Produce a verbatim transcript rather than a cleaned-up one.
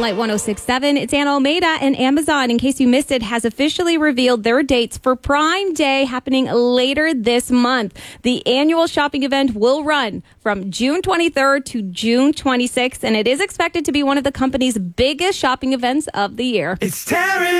Light one oh six point seven. It's Anna Almeida, and Amazon, in case you missed it, has officially revealed their dates for Prime Day happening later this month. The annual shopping event will run from June twenty-third to June twenty-sixth, and it is expected to be one of the company's biggest shopping events of the year. It's Terry.